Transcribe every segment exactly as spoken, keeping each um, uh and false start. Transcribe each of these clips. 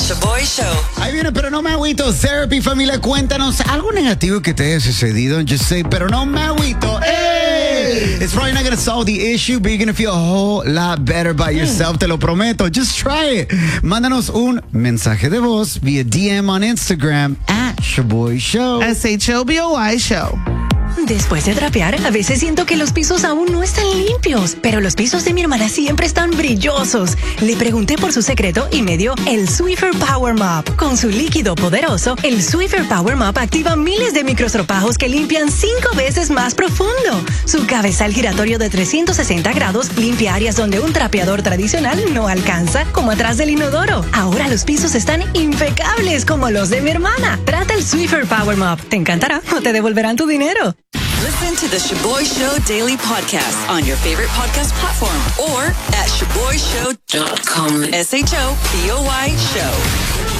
Shaboy Show. Ahí viene, pero no me agüito. Therapy, familia, cuéntanos algo negativo que te haya sucedido. Just say, pero no me agüito. Hey! It's probably not going to solve the issue, but you're going to feel a whole lot better by yourself. Te lo prometo. Just try it. Mándanos un mensaje de voz via D M on Instagram at Shaboy Show. S H O B O Y Show. Después de trapear, a veces siento que los pisos aún no están limpios, pero los pisos de mi hermana siempre están brillosos. Le pregunté por su secreto y me dio el Swiffer Power Mop. Con su líquido poderoso, el Swiffer Power Mop activa miles de microstropajos que limpian cinco veces más profundo. Su cabezal giratorio de trescientos sesenta grados limpia áreas donde un trapeador tradicional no alcanza, como atrás del inodoro. Ahora los pisos están impecables como los de mi hermana. Trata el Swiffer Power Mop. Te encantará o te devolverán tu dinero. Listen to the Shaboy Show Daily Podcast on your favorite podcast platform or at shaboy show dot com. S H O B O Y Show.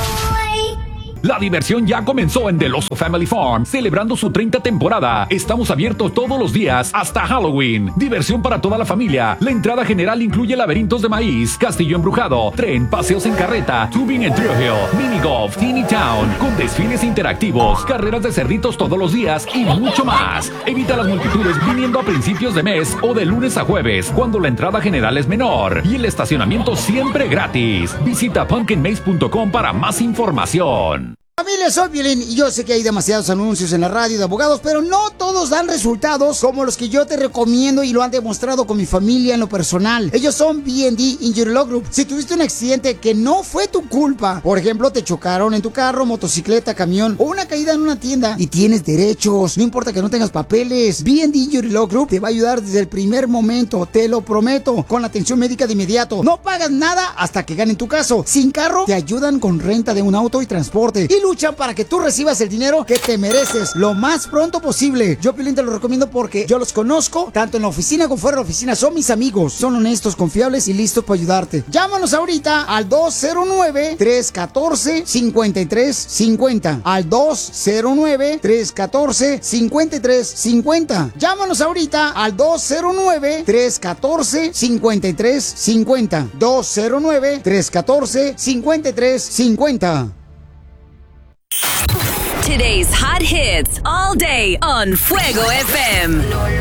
La diversión ya comenzó en Del Oso Family Farm, celebrando su treinta temporada. Estamos abiertos todos los días hasta Halloween. Diversión para toda la familia. La entrada general incluye laberintos de maíz, castillo embrujado, tren, paseos en carreta, tubing en Thrill Hill, mini golf, Teeny Town, con desfiles interactivos, carreras de cerditos todos los días y mucho más. Evita las multitudes viniendo a principios de mes o de lunes a jueves, cuando la entrada general es menor y el estacionamiento siempre gratis. Visita pumpkin maze punto com para más información. Familia, soy Piolín y yo sé que hay demasiados anuncios en la radio de abogados, pero no todos dan resultados como los que yo te recomiendo y lo han demostrado con mi familia en lo personal. Ellos son B and D Injury Law Group. Si tuviste un accidente que no fue tu culpa, por ejemplo, te chocaron en tu carro, motocicleta, camión o una caída en una tienda y tienes derechos, no importa que no tengas papeles, B and D Injury Law Group te va a ayudar desde el primer momento, te lo prometo, con atención médica de inmediato. No pagas nada hasta que ganen tu caso. Sin carro, te ayudan con renta de un auto y transporte. Y luchan para que tú recibas el dinero que te mereces lo más pronto posible. Yo, Piolín, te lo recomiendo porque yo los conozco, tanto en la oficina como fuera de la oficina. Son mis amigos, son honestos, confiables y listos para ayudarte. Llámanos ahorita al dos cero nueve, tres uno cuatro, cinco tres cinco cero. Al dos cero nueve, tres uno cuatro, cinco tres cinco cero. Llámanos ahorita al dos cero nueve, tres uno cuatro, cinco tres cinco cero. dos cero nueve, tres uno cuatro, cinco tres cinco cero. Today's hot hits all day on Fuego F M.